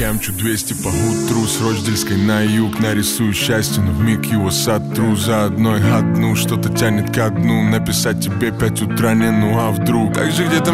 Я мчу 200 по утру с Рочдельской на юг. Нарисую счастье, но вмиг его сотру. За одной одну, что-то тянет ко дну. Написать тебе 5 утра не, ну а вдруг. Так же где-то